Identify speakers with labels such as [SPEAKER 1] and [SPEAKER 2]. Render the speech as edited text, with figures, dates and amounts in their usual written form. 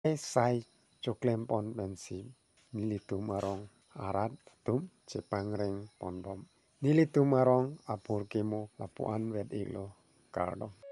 [SPEAKER 1] Sai cuklem pon bensib nilitum arong arat tum cepangreng pon bom. Nilitum arong apur kemo lapuan wet iglo kardom.